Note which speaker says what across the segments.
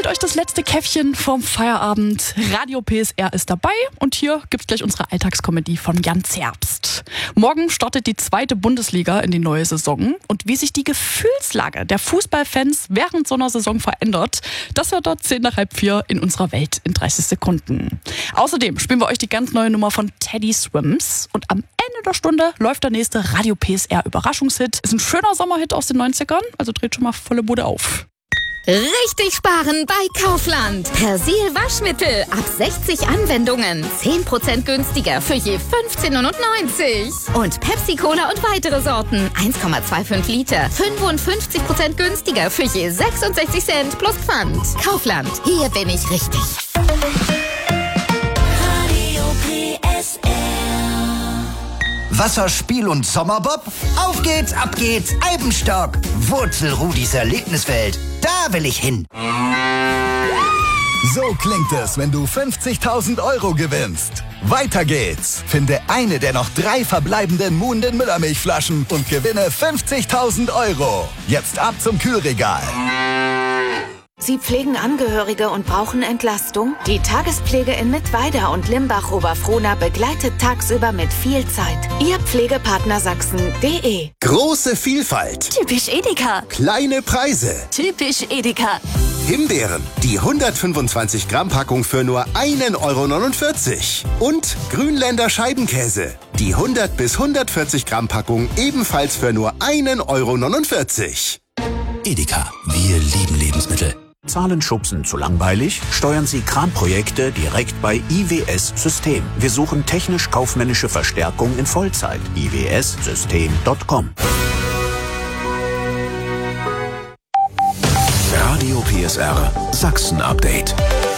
Speaker 1: Holt euch das letzte Käffchen vom Feierabend. Radio PSR ist dabei und hier gibt's gleich unsere Alltagskomödie von Jan Zerbst. Morgen startet die 2. Bundesliga in die neue Saison und wie sich die Gefühlslage der Fußballfans während so einer Saison verändert, das hört dort 4:10 in unserer Welt in 30 Sekunden. Außerdem spielen wir euch die ganz neue Nummer von Teddy Swims und am Ende der Stunde läuft der nächste Radio PSR Überraschungshit. Ist ein schöner Sommerhit aus den 90ern, also dreht schon mal volle Bude auf.
Speaker 2: Richtig sparen bei Kaufland. Persil Waschmittel ab 60 Anwendungen. 10% günstiger für je 15,99 €. Und Pepsi Cola und weitere Sorten. 1,25 Liter. 55% günstiger für je 66 Cent plus Pfand. Kaufland. Hier bin ich richtig.
Speaker 3: Wasserspiel und Sommerbob? Auf geht's, ab geht's, Eibenstock! Wurzelrudis Erlebniswelt. Da will ich hin.
Speaker 4: So klingt es, wenn du 50.000 € gewinnst. Weiter geht's. Finde eine der noch 3 verbleibenden Muhnden Müllermilchflaschen und gewinne 50.000 €. Jetzt ab zum Kühlregal.
Speaker 5: Sie pflegen Angehörige und brauchen Entlastung? Die Tagespflege in Mittweida und Limbach-Oberfrohna begleitet tagsüber mit viel Zeit. Ihr Pflegepartner Sachsen.de.
Speaker 6: Große Vielfalt.
Speaker 7: Typisch Edeka.
Speaker 6: Kleine Preise.
Speaker 7: Typisch Edeka.
Speaker 6: Himbeeren, die 125 Gramm Packung für nur 1,49 € Und Grünländer Scheibenkäse, die 100 bis 140 Gramm Packung ebenfalls für nur 1,49 €.
Speaker 8: Edeka, wir lieben Lebensmittel. Zahlen schubsen zu langweilig? Steuern Sie Kramprojekte direkt bei IWS System. Wir suchen technisch-kaufmännische Verstärkung in Vollzeit. iwssystem.com. Radio PSR Sachsen Update.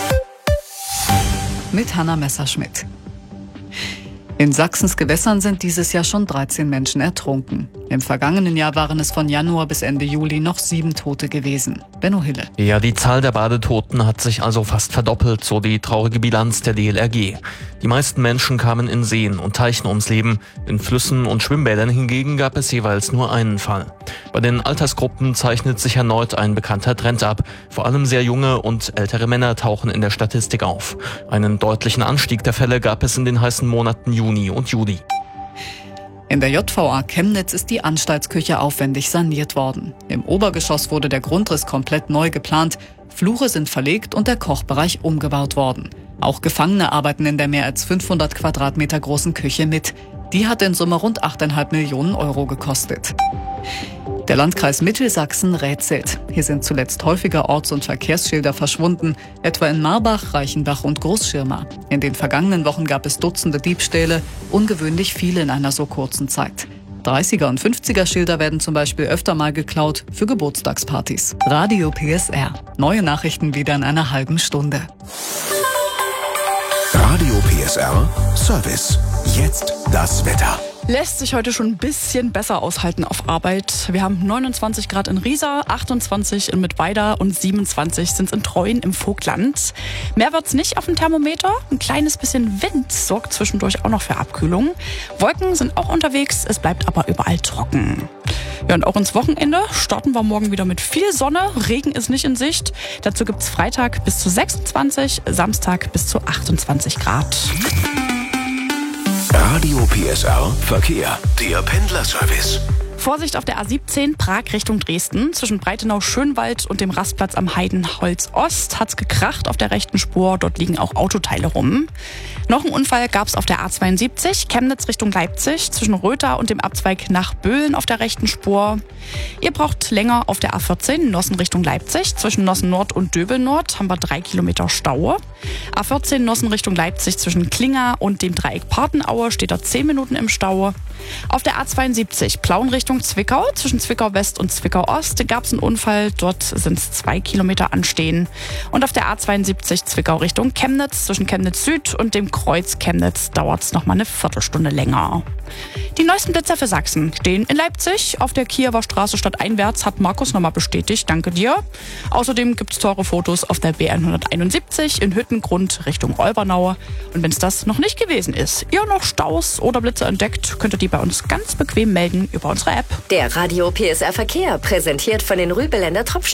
Speaker 9: Mit Hanna Messerschmidt. In Sachsens Gewässern sind dieses Jahr schon 13 Menschen ertrunken. Im vergangenen Jahr waren es von Januar bis Ende Juli noch 7 Tote gewesen. Benno Hille.
Speaker 10: Ja, die Zahl der Badetoten hat sich also fast verdoppelt, so die traurige Bilanz der DLRG. Die meisten Menschen kamen in Seen und Teichen ums Leben. In Flüssen und Schwimmbädern hingegen gab es jeweils nur einen Fall. Bei den Altersgruppen zeichnet sich erneut ein bekannter Trend ab. Vor allem sehr junge und ältere Männer tauchen in der Statistik auf. Einen deutlichen Anstieg der Fälle gab es in den heißen Monaten Juni und Juli.
Speaker 9: In der JVA Chemnitz ist die Anstaltsküche aufwendig saniert worden. Im Obergeschoss wurde der Grundriss komplett neu geplant, Flure sind verlegt und der Kochbereich umgebaut worden. Auch Gefangene arbeiten in der mehr als 500 Quadratmeter großen Küche mit. Die hat in Summe rund 8,5 Millionen € gekostet. Der Landkreis Mittelsachsen rätselt. Hier sind zuletzt häufiger Orts- und Verkehrsschilder verschwunden, etwa in Marbach, Reichenbach und Großschirma. In den vergangenen Wochen gab es Dutzende Diebstähle, ungewöhnlich viele in einer so kurzen Zeit. 30er- und 50er-Schilder werden zum Beispiel öfter mal geklaut für Geburtstagspartys. Radio PSR. Neue Nachrichten wieder in einer halben Stunde.
Speaker 8: Radio PSR Service. Jetzt das Wetter.
Speaker 1: Lässt sich heute schon ein bisschen besser aushalten auf Arbeit. Wir haben 29 Grad in Riesa, 28 in Mittweida und 27 sind es in Treuen im Vogtland. Mehr wird's nicht auf dem Thermometer. Ein kleines bisschen Wind sorgt zwischendurch auch noch für Abkühlung. Wolken sind auch unterwegs, es bleibt aber überall trocken. Ja, und auch ins Wochenende starten wir morgen wieder mit viel Sonne. Regen ist nicht in Sicht. Dazu gibt's Freitag bis zu 26, Samstag bis zu 28 Grad.
Speaker 8: Radio PSR Verkehr. Der Pendlerservice.
Speaker 1: Vorsicht auf der A17 Prag Richtung Dresden. Zwischen Breitenau-Schönwald und dem Rastplatz am Heidenholz Ost hat's gekracht auf der rechten Spur. Dort liegen auch Autoteile rum. Noch einen Unfall gab's auf der A72 Chemnitz Richtung Leipzig zwischen Rötha und dem Abzweig nach Böhlen auf der rechten Spur. Ihr braucht länger auf der A14 Nossen Richtung Leipzig. Zwischen Nossen Nord und Döbel Nord haben wir 3 Kilometer Stau. A14 Nossen Richtung Leipzig zwischen Klinger und dem Dreieck Partenaue steht da 10 Minuten im Stau. Auf der A72 Plauen Richtung Zwickau, zwischen Zwickau West und Zwickau Ost gab es einen Unfall. Dort sind es 2 Kilometer anstehen. Und auf der A72 Zwickau Richtung Chemnitz, zwischen Chemnitz Süd und dem Kreuz Chemnitz dauert es nochmal eine Viertelstunde länger. Die neuesten Blitzer für Sachsen stehen in Leipzig. Auf der Kiewer Straße stadteinwärts hat Markus nochmal bestätigt. Danke dir. Außerdem gibt es teure Fotos auf der B171 in Hüttengrund Richtung Olbernau. Und wenn es das noch nicht gewesen ist, ihr noch Staus oder Blitze entdeckt, könnt ihr die bei uns ganz bequem melden über unsere App.
Speaker 11: Der Radio PSR Verkehr, präsentiert von den Rübeländer Tropfsteinchen.